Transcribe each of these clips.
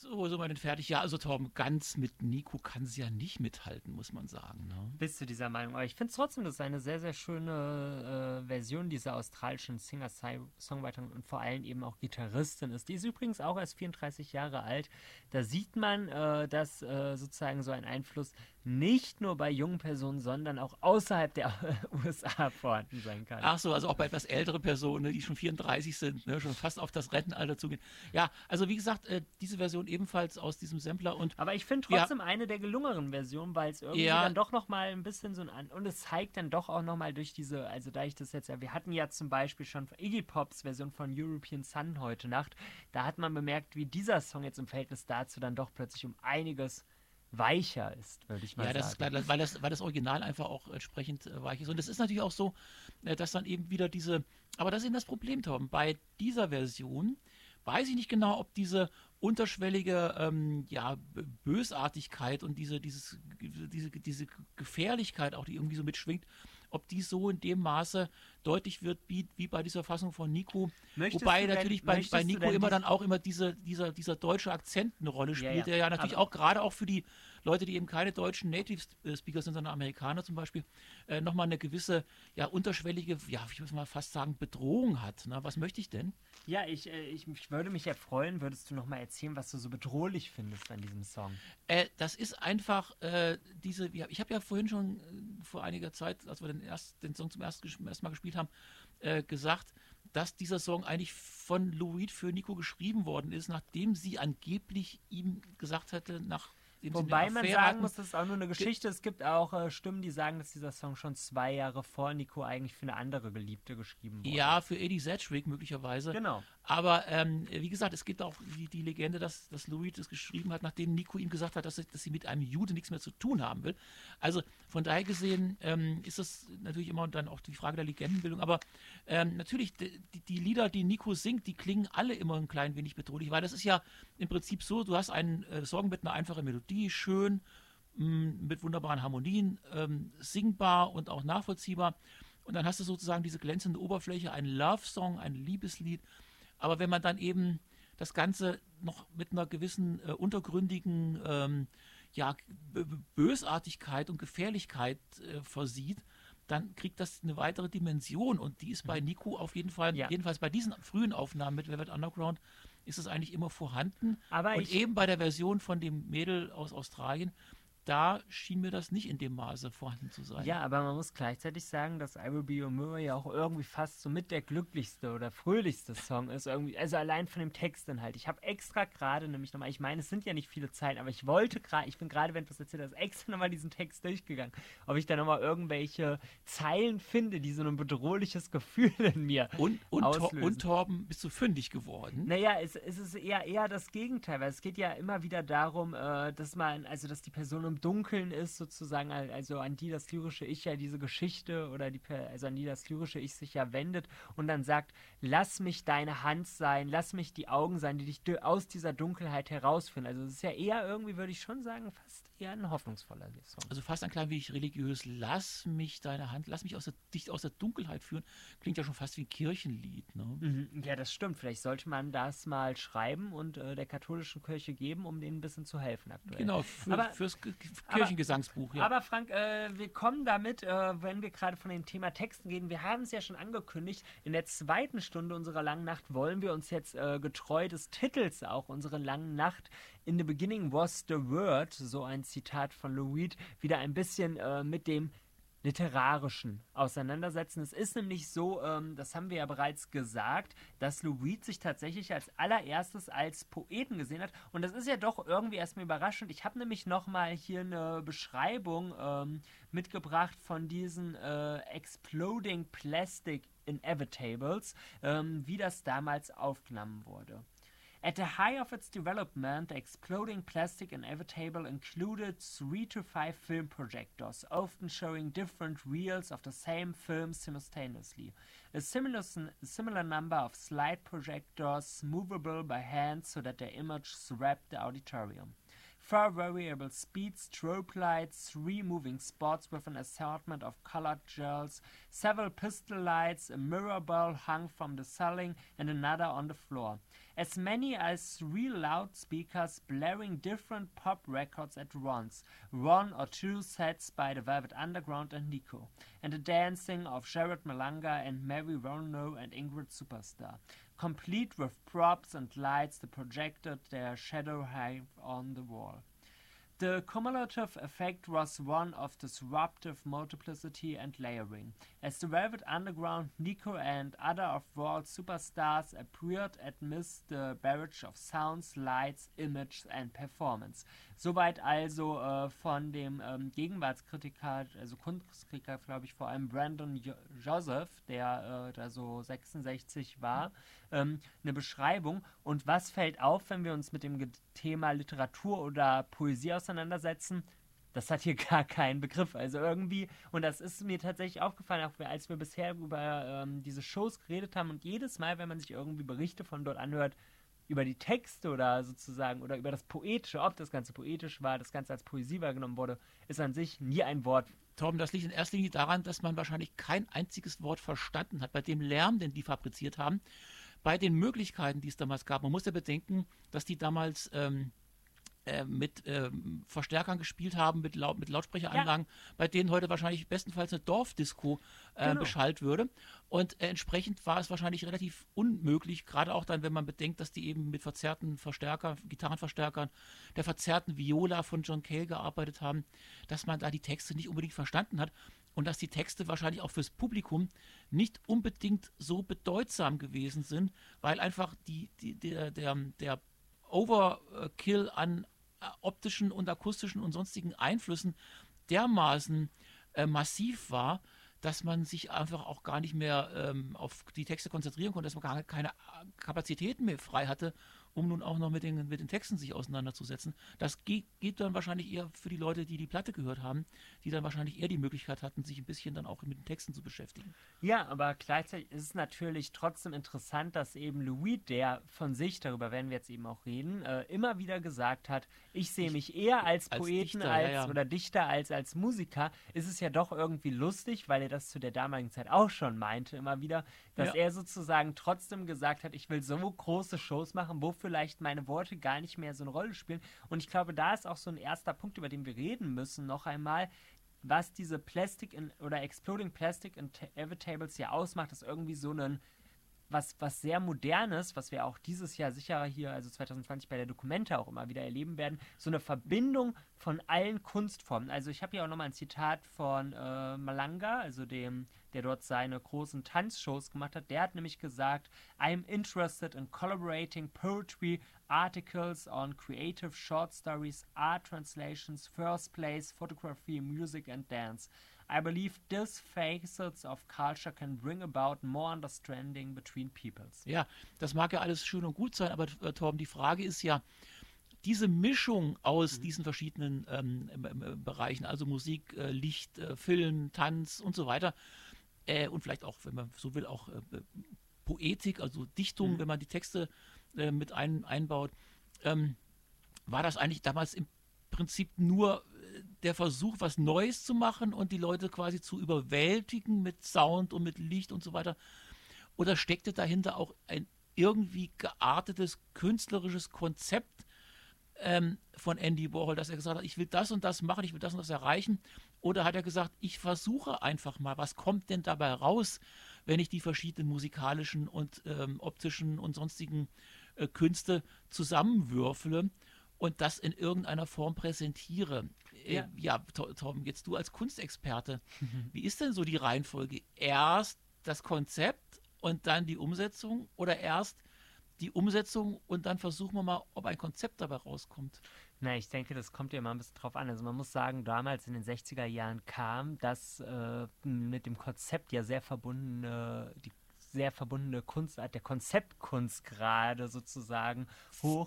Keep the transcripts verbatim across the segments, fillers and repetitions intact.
So, so mal den fertig. Ja, also Torben, ganz mit Nico kann sie ja nicht mithalten, muss man sagen. Ne? Bist du dieser Meinung? Aber ich finde es trotzdem, das ist eine sehr, sehr schöne äh, Version dieser australischen Singer-Songwriterin und vor allem eben auch Gitarristin ist. Die ist übrigens auch erst vierunddreißig Jahre alt. Da sieht man, äh, dass äh, sozusagen so ein Einfluss nicht nur bei jungen Personen, sondern auch außerhalb der U S A vorhanden sein kann. Ach so, also auch bei etwas älteren Personen, ne, die schon vierunddreißig sind, ne, schon fast auf das Rentenalter zugehen. Ja, also wie gesagt, äh, diese Version ebenfalls aus diesem Sampler und Aber ich finde trotzdem ja, eine der gelungeneren Versionen, weil es irgendwie ja, dann doch nochmal ein bisschen so ein an und es zeigt dann doch auch nochmal durch diese, also da ich das jetzt ja, wir hatten ja zum Beispiel schon Iggy Pops Version von European Sun heute Nacht, da hat man bemerkt, wie dieser Song jetzt im Verhältnis dazu dann doch plötzlich um einiges weicher ist, würde ich mal ja, das sagen. ist klar, weil das, weil das Original einfach auch entsprechend äh, weich ist. Und es ist natürlich auch so, äh, dass dann eben wieder diese, aber das ist eben das Problem, Tom, bei dieser Version weiß ich nicht genau, ob diese unterschwellige ähm, ja, Bösartigkeit und diese, dieses, diese, diese Gefährlichkeit auch, die irgendwie so mitschwingt, ob die so in dem Maße deutlich wird, wie, wie bei dieser Fassung von Nico. Möchtest Wobei denn, natürlich bei, bei Nico immer dann auch immer diese, dieser, dieser deutsche Akzent eine Rolle spielt, ja, ja. der ja natürlich aber auch gerade auch für die Leute, die eben keine deutschen Native Speaker sind, sondern Amerikaner zum Beispiel, äh, nochmal eine gewisse, ja, unterschwellige, ja, ich muss mal fast sagen, Bedrohung hat. Na, was möchte ich denn? Ja, ich, äh, ich, ich würde mich ja freuen, würdest du nochmal erzählen, was du so bedrohlich findest an diesem Song. Äh, das ist einfach äh, diese, ich habe ja vorhin schon äh, vor einiger Zeit, als wir den, erst, den Song zum ersten, ersten Mal gespielt haben, äh, gesagt, dass dieser Song eigentlich von Lou Reed für Nico geschrieben worden ist, nachdem sie angeblich ihm gesagt hatte, nach Wobei man sagen hatten. muss, das ist auch nur eine Geschichte. Es gibt auch äh, Stimmen, die sagen, dass dieser Song schon zwei Jahre vor Nico eigentlich für eine andere Geliebte geschrieben wurde. Ja, für Eddie Sedgwick möglicherweise. Genau. Aber ähm, wie gesagt, es gibt auch die, die Legende, dass, dass Lou Reed das geschrieben hat, nachdem Nico ihm gesagt hat, dass, dass sie mit einem Jude nichts mehr zu tun haben will. Also von daher gesehen ähm, ist das natürlich immer dann auch die Frage der Legendenbildung. Aber ähm, natürlich, die, die Lieder, die Nico singt, die klingen alle immer ein klein wenig bedrohlich, weil das ist ja im Prinzip so, du hast einen äh, Song mit einer einfachen Melodie, schön, mh, mit wunderbaren Harmonien, ähm, singbar und auch nachvollziehbar. Und dann hast du sozusagen diese glänzende Oberfläche, ein Love-Song, ein Liebeslied. Aber wenn man dann eben das Ganze noch mit einer gewissen äh, untergründigen ähm, ja, Bösartigkeit und Gefährlichkeit äh, versieht, dann kriegt das eine weitere Dimension. Und die ist bei Nico auf jeden Fall, ja. jedenfalls bei diesen frühen Aufnahmen mit Velvet Underground, ist es eigentlich immer vorhanden. Aber und ich eben bei der Version von dem Mädel aus Australien, da schien mir das nicht in dem Maße vorhanden zu sein. Ja, aber man muss gleichzeitig sagen, dass I Will Be Your Mirror ja auch irgendwie fast so mit der glücklichste oder fröhlichste Song ist. Irgendwie, also allein von dem Textinhalt. Ich habe extra gerade nämlich nochmal, ich meine, es sind ja nicht viele Zeilen, aber ich wollte gerade, ich bin gerade, wenn du das erzählt hast, extra nochmal diesen Text durchgegangen. Ob ich da nochmal irgendwelche Zeilen finde, die so ein bedrohliches Gefühl in mir und, und, auslösen. Und Torben, bist du fündig geworden? Naja, es, es ist eher, eher das Gegenteil, weil es geht ja immer wieder darum, äh, dass man, also dass die Person im Dunkeln ist, sozusagen, also an die das lyrische Ich ja diese Geschichte oder die, also an die das lyrische Ich sich ja wendet und dann sagt, lass mich deine Hand sein, lass mich die Augen sein, die dich aus dieser Dunkelheit herausführen. Also es ist ja eher irgendwie, würde ich schon sagen, fast eher ein hoffnungsvoller Song. Also fast ein klein wenig religiös, lass mich deine Hand, lass mich aus der, dich aus der Dunkelheit führen, klingt ja schon fast wie ein Kirchenlied, ne? Mhm. Ja, das stimmt. Vielleicht sollte man das mal schreiben und äh, der katholischen Kirche geben, um denen ein bisschen zu helfen aktuell. Genau, für, aber, fürs Kirchengesangsbuch. Aber, ja. aber Frank, äh, wir kommen damit, äh, wenn wir gerade von dem Thema Texten gehen, wir haben es ja schon angekündigt, in der zweiten Stunde unserer langen Nacht wollen wir uns jetzt äh, getreu des Titels auch unserer langen Nacht In the beginning was the word, so ein Zitat von Lou Reed, wieder ein bisschen äh, mit dem Literarischen auseinandersetzen. Es ist nämlich so, ähm, das haben wir ja bereits gesagt, dass Lou Reed sich tatsächlich als allererstes als Poeten gesehen hat. Und das ist ja doch irgendwie erstmal überraschend. Ich habe nämlich nochmal hier eine Beschreibung ähm, mitgebracht von diesen äh, Exploding Plastic Inevitables, ähm, wie das damals aufgenommen wurde. At the height of its development, the exploding plastic inevitable included three to five film projectors, often showing different reels of the same film simultaneously. A similar, a similar number of slide projectors movable by hand so that their image swept the auditorium. Four variable speed strobe lights, three moving spots with an assortment of colored gels, several pistol lights, a mirror ball hung from the ceiling and another on the floor. as many as three loudspeakers blaring different pop records at once, one or two sets by the Velvet Underground and Nico, and the dancing of Jared Malanga and Mary Rono and Ingrid Superstar, complete with props and lights that projected their shadow high on the wall. The cumulative effect was one of disruptive multiplicity and layering, as the Velvet Underground, Nico and other of-world superstars appeared amidst the barrage of sounds, lights, image and performance. Soweit also äh, von dem ähm, Gegenwartskritiker, also Kunstkritiker, glaube ich, vor allem Brandon jo- Joseph, der äh, da so sechsundsechzig war, ähm, eine Beschreibung. Und was fällt auf, wenn wir uns mit dem Ge- Thema Literatur oder Poesie auseinandersetzen? Das hat hier gar keinen Begriff. Also irgendwie, und das ist mir tatsächlich aufgefallen, auch als wir bisher über ähm, diese Shows geredet haben und jedes Mal, wenn man sich irgendwie Berichte von dort anhört, über die Texte oder sozusagen, oder über das Poetische, ob das Ganze poetisch war, das Ganze als Poesie wahrgenommen wurde, ist an sich nie ein Wort. Torben, das liegt in erster Linie daran, dass man wahrscheinlich kein einziges Wort verstanden hat, bei dem Lärm, den die fabriziert haben, bei den Möglichkeiten, die es damals gab. Man muss ja bedenken, dass die damals ähm, äh, mit ähm, Verstärkern gespielt haben, mit, Laut mit Lautsprecheranlagen, ja. bei denen heute wahrscheinlich bestenfalls eine Dorfdisco äh, genau. beschallt würde. Und äh, entsprechend war es wahrscheinlich relativ unmöglich, gerade auch dann, wenn man bedenkt, dass die eben mit verzerrten Verstärkern, Gitarrenverstärkern, der verzerrten Viola von John Cale gearbeitet haben, dass man da die Texte nicht unbedingt verstanden hat. Und dass die Texte wahrscheinlich auch fürs Publikum nicht unbedingt so bedeutsam gewesen sind, weil einfach die, die, der, der, der Overkill an optischen und akustischen und sonstigen Einflüssen dermaßen äh, massiv war, dass man sich einfach auch gar nicht mehr ähm, auf die Texte konzentrieren konnte, dass man gar keine Kapazitäten mehr frei hatte, um nun auch noch mit den, mit den Texten sich auseinanderzusetzen. Das geht, geht dann wahrscheinlich eher für die Leute, die die Platte gehört haben, die dann wahrscheinlich eher die Möglichkeit hatten, sich ein bisschen dann auch mit den Texten zu beschäftigen. Ja, aber gleichzeitig ist es natürlich trotzdem interessant, dass eben Louis, der von sich, darüber werden wir jetzt eben auch reden, äh, immer wieder gesagt hat, ich sehe mich eher als, als Poeten Dichter, als, ja, ja. oder Dichter als als Musiker, ist es ja doch irgendwie lustig, weil er das zu der damaligen Zeit auch schon meinte, immer wieder, dass ja. er sozusagen trotzdem gesagt hat, ich will so große Shows machen, wo vielleicht meine Worte gar nicht mehr so eine Rolle spielen. Und ich glaube, da ist auch so ein erster Punkt, über den wir reden müssen, noch einmal, was diese Plastic in, oder Exploding Plastic Inevitables ja ausmacht, ist irgendwie so ein was, was sehr Modernes, was wir auch dieses Jahr sicher hier, also zwanzig zwanzig bei der Documenta auch immer wieder erleben werden, so eine Verbindung von allen Kunstformen. Also ich habe hier auch nochmal ein Zitat von äh, Malanga, also dem, der dort seine großen Tanzshows gemacht hat. Der hat nämlich gesagt, I'm interested in collaborating poetry, articles on creative short stories, art translations, first plays, photography, music and dance. I believe these facets of culture can bring about more understanding between peoples. Ja, das mag ja alles schön und gut sein, aber äh, Torben, die Frage ist ja, diese Mischung aus mhm. diesen verschiedenen ähm, äh, Bereichen, also Musik, äh, Licht, äh, Film, Tanz und so weiter, äh, und vielleicht auch, wenn man so will, auch äh, Poetik, also Dichtung, mhm. wenn man die Texte äh, mit ein, einbaut, ähm, war das eigentlich damals im Prinzip nur der Versuch, was Neues zu machen und die Leute quasi zu überwältigen mit Sound und mit Licht und so weiter? Oder steckte dahinter auch ein irgendwie geartetes künstlerisches Konzept ähm, von Andy Warhol, dass er gesagt hat, ich will das und das machen, ich will das und das erreichen? Oder hat er gesagt, ich versuche einfach mal, was kommt denn dabei raus, wenn ich die verschiedenen musikalischen und ähm, optischen und sonstigen äh, Künste zusammenwürfele und das in irgendeiner Form präsentiere? Ja, äh, ja Torben, jetzt du als Kunstexperte, mhm. wie ist denn so die Reihenfolge? Erst das Konzept und dann die Umsetzung oder erst die Umsetzung und dann versuchen wir mal, ob ein Konzept dabei rauskommt? Na, ich denke, das kommt ja immer ein bisschen drauf an. Also man muss sagen, damals in den sechziger Jahren kam das äh, mit dem Konzept ja sehr verbundene, die sehr verbundene Kunstart, der Konzeptkunst gerade sozusagen hoch,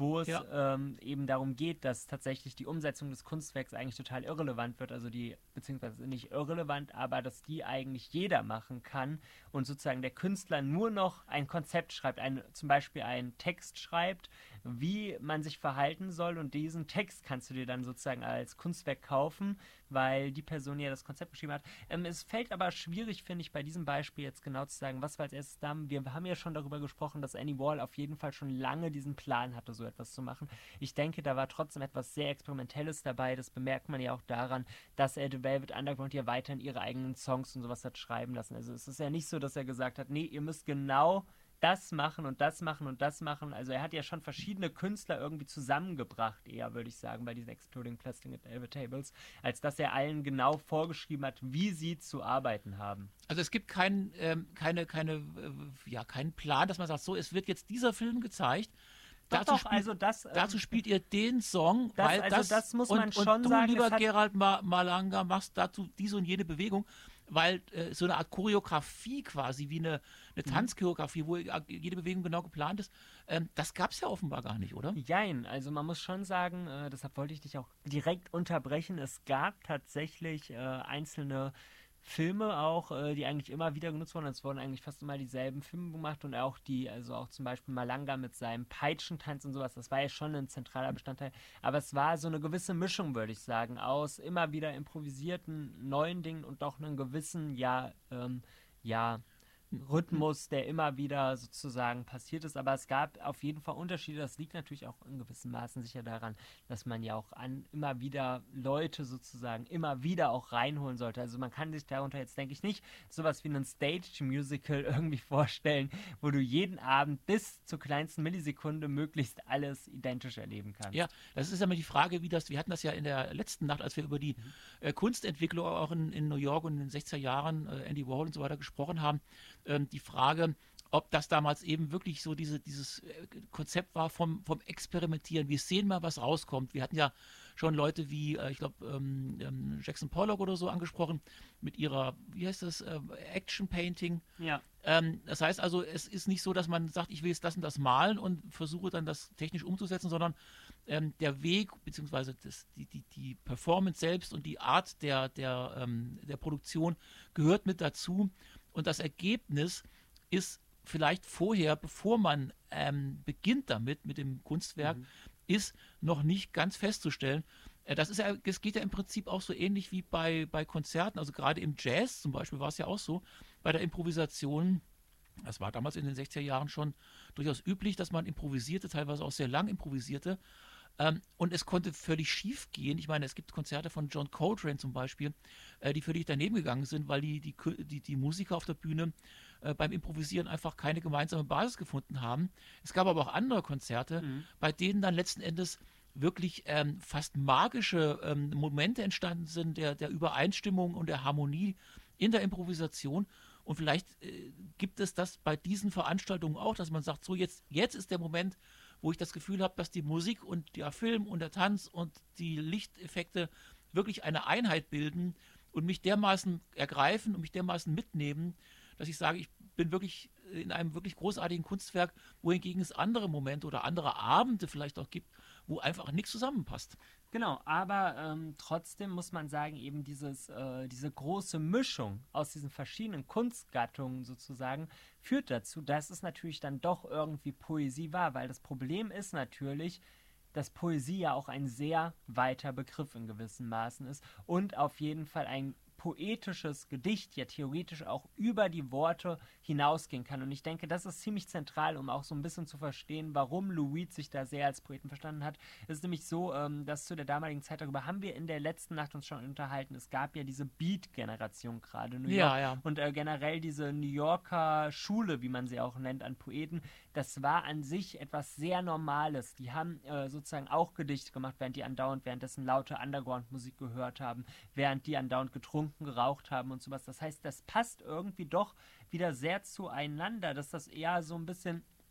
wo es Ja. ähm, eben darum geht, dass tatsächlich die Umsetzung des Kunstwerks eigentlich total irrelevant wird, also die, beziehungsweise nicht irrelevant, aber dass die eigentlich jeder machen kann und sozusagen der Künstler nur noch ein Konzept schreibt, ein, zum Beispiel einen Text schreibt, wie man sich verhalten soll, und diesen Text kannst du dir dann sozusagen als Kunstwerk kaufen, weil die Person ja das Konzept geschrieben hat. Ähm, es fällt aber schwierig, finde ich, bei diesem Beispiel jetzt genau zu sagen, was wir als erstes da haben. Wir haben ja schon darüber gesprochen, dass Andy Warhol auf jeden Fall schon lange diesen Plan hatte, so etwas zu machen. Ich denke, da war trotzdem etwas sehr Experimentelles dabei. Das bemerkt man ja auch daran, dass er The Velvet Underground ja weiterhin ihre eigenen Songs und sowas hat schreiben lassen. Also es ist ja nicht so, dass er gesagt hat, nee, ihr müsst genau das machen und das machen und das machen. Also er hat ja schon verschiedene Künstler irgendwie zusammengebracht, eher würde ich sagen, bei diesen Exploding Plastic and Velvet Tables, als dass er allen genau vorgeschrieben hat, wie sie zu arbeiten haben. Also es gibt kein, ähm, keine, keine, äh, ja, keinen Plan, dass man sagt, so, es wird jetzt dieser Film gezeigt. Doch, Dazu, doch, spielt, also das, ähm, dazu spielt ihr den Song, das- weil also das, das muss und, man und schon du, sagen, lieber es hat- Gerald Ma Malanga, machst dazu diese und jene Bewegung, weil äh, so eine Art Choreografie quasi, wie eine, eine Tanzchoreografie, wo jede Bewegung genau geplant ist, ähm, das gab es ja offenbar gar nicht, oder? Jein, also man muss schon sagen, äh, deshalb wollte ich dich auch direkt unterbrechen, es gab tatsächlich äh, einzelne Filme auch, äh, die eigentlich immer wieder genutzt wurden. Es wurden eigentlich fast immer dieselben Filme gemacht, und auch die, also auch zum Beispiel Malanga mit seinem Peitschentanz und sowas, das war ja schon ein zentraler Bestandteil. Aber es war so eine gewisse Mischung, würde ich sagen, aus immer wieder improvisierten neuen Dingen und doch einen gewissen, ja, ähm, ja, Rhythmus, der immer wieder sozusagen passiert ist. Aber es gab auf jeden Fall Unterschiede. Das liegt natürlich auch in gewissem Maßen sicher daran, dass man ja auch an immer wieder Leute sozusagen immer wieder auch reinholen sollte. Also man kann sich darunter jetzt, denke ich, nicht sowas wie ein Stage-Musical irgendwie vorstellen, wo du jeden Abend bis zur kleinsten Millisekunde möglichst alles identisch erleben kannst. Ja, das ist ja immer die Frage, wie das, wir hatten das ja in der letzten Nacht, als wir über die äh, Kunstentwicklung auch in, in New York und in den sechziger Jahren, äh, Andy Warhol und so weiter gesprochen haben, ähm, die Frage, ob das damals eben wirklich so diese, dieses äh, Konzept war vom, vom Experimentieren. Wir sehen mal, was rauskommt. Wir hatten ja schon Leute wie, äh, ich glaube, ähm, ähm, Jackson Pollock oder so angesprochen, mit ihrer, wie heißt das, äh, Action Painting. Ja. Ähm, das heißt also, es ist nicht so, dass man sagt, ich will jetzt das und das malen und versuche dann das technisch umzusetzen, sondern ähm, der Weg bzw. Das, die, die, die Performance selbst und die Art der, der, ähm, der Produktion gehört mit dazu. Und das Ergebnis ist vielleicht vorher, bevor man ähm, beginnt damit, mit dem Kunstwerk, Mhm. ist noch nicht ganz festzustellen. Äh, Das ist ja, es geht ja im Prinzip auch so ähnlich wie bei, bei Konzerten. Also gerade im Jazz zum Beispiel war es ja auch so, bei der Improvisation, das war damals in den sechziger Jahren schon durchaus üblich, dass man improvisierte, teilweise auch sehr lang improvisierte. Ähm, und es konnte völlig schief gehen. Ich meine, es gibt Konzerte von John Coltrane zum Beispiel, äh, die völlig daneben gegangen sind, weil die, die, Kü- die, die Musiker auf der Bühne äh, beim Improvisieren einfach keine gemeinsame Basis gefunden haben. Es gab aber auch andere Konzerte, Mhm. bei denen dann letzten Endes wirklich ähm, fast magische ähm, Momente entstanden sind, der, der Übereinstimmung und der Harmonie in der Improvisation. Und vielleicht äh, gibt es das bei diesen Veranstaltungen auch, dass man sagt, so jetzt, jetzt ist der Moment, wo ich das Gefühl habe, dass die Musik und der Film und der Tanz und die Lichteffekte wirklich eine Einheit bilden und mich dermaßen ergreifen und mich dermaßen mitnehmen, dass ich sage, ich bin wirklich in einem wirklich großartigen Kunstwerk, wohingegen es andere Momente oder andere Abende vielleicht auch gibt, wo einfach nichts zusammenpasst. Genau, aber ähm, trotzdem muss man sagen, eben dieses, äh, diese große Mischung aus diesen verschiedenen Kunstgattungen sozusagen führt dazu, dass es natürlich dann doch irgendwie Poesie war, weil das Problem ist natürlich, dass Poesie ja auch ein sehr weiter Begriff in gewissen Maßen ist und auf jeden Fall ein poetisches Gedicht ja theoretisch auch über die Worte hinausgehen kann. Und ich denke, das ist ziemlich zentral, um auch so ein bisschen zu verstehen, warum Lou Reed sich da sehr als Poeten verstanden hat. Es ist nämlich so, ähm, dass zu der damaligen Zeit, darüber haben wir in der letzten Nacht uns schon unterhalten, es gab ja diese Beat-Generation gerade in New York Ja, ja. und äh, generell diese New Yorker Schule, wie man sie auch nennt, an Poeten, das war an sich etwas sehr Normales. Die haben äh, sozusagen auch Gedichte gemacht, während die andauernd währenddessen laute Underground-Musik gehört haben, während die andauernd getrunken, geraucht haben und sowas. Das heißt, das passt irgendwie doch wieder sehr zueinander, dass das eher so ein bisschen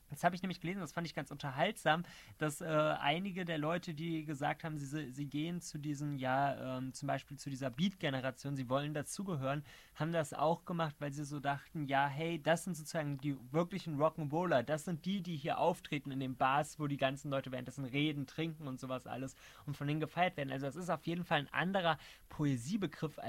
Das habe ich nämlich gelesen, das fand ich ganz unterhaltsam, dass äh, einige der Leute, die gesagt haben, sie, sie gehen zu diesen, ja, ähm, zum Beispiel zu dieser Beat-Generation, sie wollen dazugehören, haben das auch gemacht, weil sie so dachten, ja, hey, das sind sozusagen die wirklichen Rock'n'Roller, das sind die, die hier auftreten in den Bars, wo die ganzen Leute währenddessen reden, trinken und sowas alles und von denen gefeiert werden. Also das ist auf jeden Fall ein anderer Poesiebegriff